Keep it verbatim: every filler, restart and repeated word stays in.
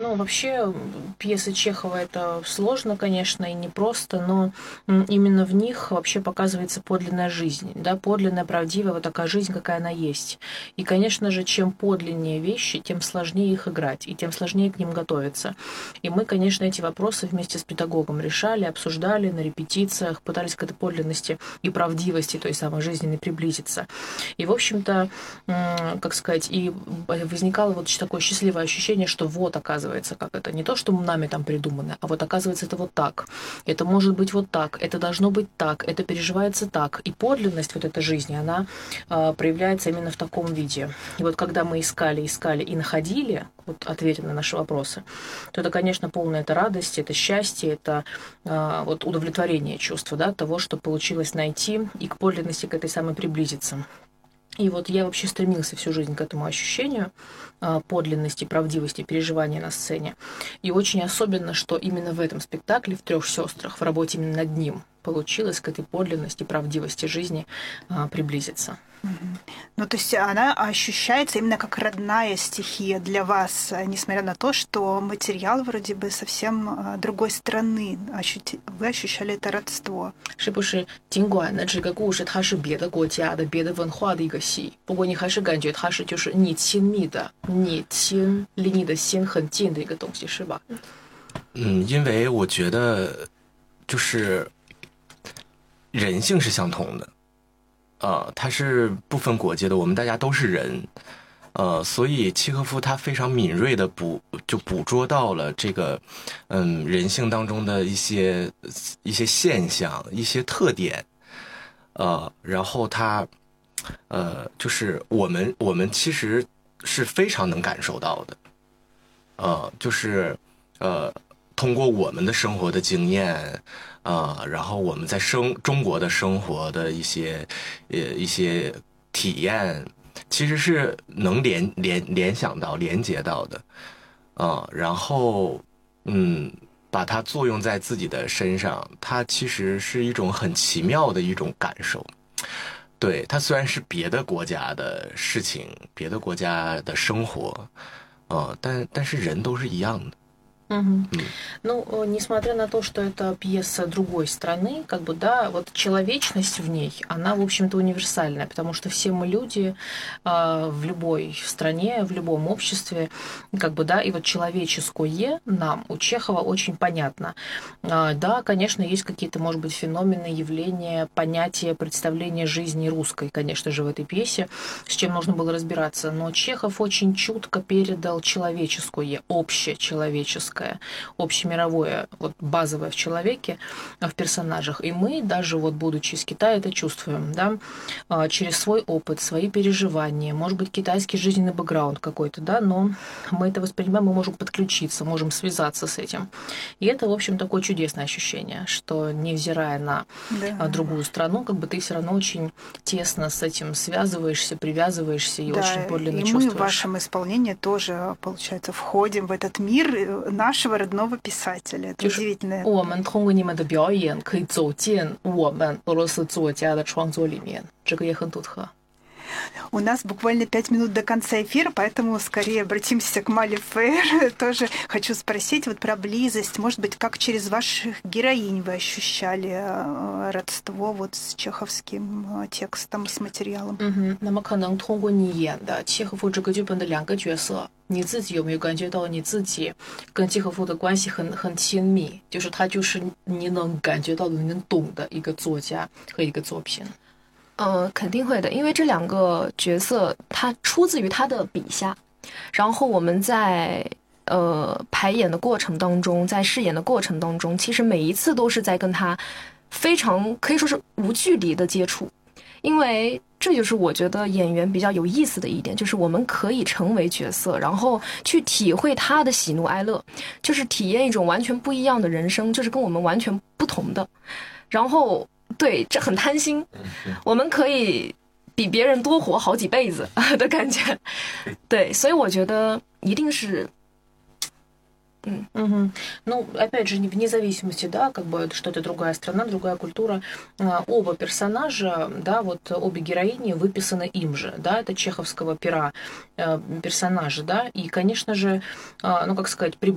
Ну, вообще, пьесы Чехова это сложно, конечно, и непросто, но именно в них вообще показывается подлинная жизнь, да, подлинная, правдивая вот такая жизнь, какая она есть. И, конечно же, чем подлиннее вещи, тем сложнее их играть, и тем сложнее к ним готовиться. И мы, конечно, эти вопросы вместе с педагогом решали, обсуждали на репетициях, пытались к этой подлинности и правдивости той самой жизненной приблизиться. И, в общем-то, как сказать, и возникало вот такое счастливое ощущение, что вот, оказывается, как это, не то, что нами там придумано, а вот оказывается, это вот так, это может быть вот так, это должно быть так, это переживается так. И подлинность вот этой жизни, она э, проявляется именно в таком виде. И вот когда мы искали, искали и находили вот ответы на наши вопросы, то это, конечно, полная это радость, это счастье, это э, вот удовлетворение чувства, да, того, что получилось найти и к подлинности, к этой самой приблизиться. И вот я вообще стремился всю жизнь к этому ощущению подлинности, правдивости, переживания на сцене. И очень особенно, что именно в этом спектакле, в «Трех сестрах», в работе именно над ним, получилось к этой подлинности, правдивости жизни приблизиться. Ну, то есть она ощущается именно как родная стихия для вас, несмотря на то, что материал вроде бы совсем другой страны. Вы ощущали это родство. 是不是尽管呢这个故事它是别的国家的别的文化的一个戏，不过你还是感觉它是就是你亲密的，你亲离你的心很近的一个东西，是吧？ 嗯，因为我觉得就是人性是相同的。呃，他是不分国界的，我们大家都是人，呃，所以契诃夫他非常敏锐的捕就捕捉到了这个，嗯，人性当中的一些一些现象、一些特点，呃，然后他，呃，就是我们我们其实是非常能感受到的，呃，就是呃，通过我们的生活的经验。啊、呃，然后我们在生中国的生活的一些呃一些体验，其实是能联联联想到、连接到的，啊、呃，然后嗯，把它作用在自己的身上，它其实是一种很奇妙的一种感受。对，它虽然是别的国家的事情、别的国家的生活，啊、呃，但但是人都是一样的。 Угу. Ну, несмотря на то, что это пьеса другой страны, как бы, да, вот человечность в ней, она, в общем-то, универсальная, потому что все мы люди э, в любой стране, в любом обществе, как бы, да, и вот человеческое нам у Чехова очень понятно. Э, да, конечно, есть какие-то, может быть, феномены, явления, понятия, представления жизни русской, конечно же, в этой пьесе, с чем нужно было разбираться, но Чехов очень чутко передал человеческое, общечеловеческое, общемировое, вот базовое в человеке, в персонажах. И мы, даже вот будучи из Китая, это чувствуем, да, через свой опыт, свои переживания, может быть, китайский жизненный бэкграунд какой-то, да, но мы это воспринимаем, мы можем подключиться, можем связаться с этим. И это, в общем, такое чудесное ощущение, что, невзирая на да. другую страну, как бы ты все равно очень тесно с этим связываешься, привязываешься и да, очень подлинно и чувствуешь. Мы в вашем исполнении тоже, получается, входим в этот мир нашего родного писателя. Это удивительно. 我们通过你们的表演可以走进我们俄罗斯作家的创作里面，这个也很独特。 У нас буквально пять минут до конца эфира, поэтому скорее обратимся к Мали Фейер. Тоже хочу спросить вот про близость. Может быть, как через ваших героинь вы ощущали родство вот с чеховским текстом, с материалом? 嗯哼，那么可能通过你演的契诃夫这个剧本的两个角色，你自己有没有感觉到你自己跟契诃夫的关系很很亲密？就是他就是你能感觉到的、你能懂的一个作家和一个作品。 呃，肯定会的，因为这两个角色他出自于他的笔下，然后我们在呃排演的过程当中，在饰演的过程当中，其实每一次都是在跟他非常可以说是无距离的接触，因为这就是我觉得演员比较有意思的一点，就是我们可以成为角色，然后去体会他的喜怒哀乐，就是体验一种完全不一样的人生，就是跟我们完全不同的，然后。对，这很贪心，我们可以比别人多活好几辈子的感觉。对，所以我觉得一定是 Угу. Ну, опять же, вне зависимости, да, как бы, что это другая страна, другая культура, оба персонажа, да, вот обе героини выписаны им же, да, это чеховского пера персонажи, да, и, конечно же, ну, как сказать,